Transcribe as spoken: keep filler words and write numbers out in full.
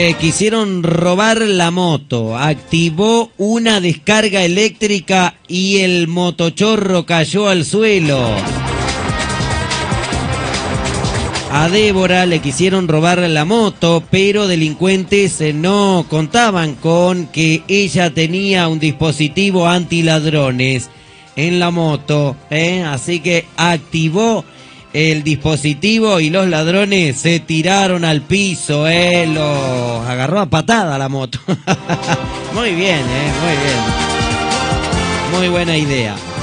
Eh, quisieron robar la moto, activó una descarga eléctrica y el motochorro cayó al suelo. A Débora le quisieron robar la moto, pero delincuentes no contaban con que ella tenía un dispositivo antiladrones en la moto, ¿eh? Así que activó el dispositivo y los ladrones se tiraron al piso, ¿eh? Los agarró a patada la moto. Muy bien, ¿eh? Muy bien. Muy buena idea.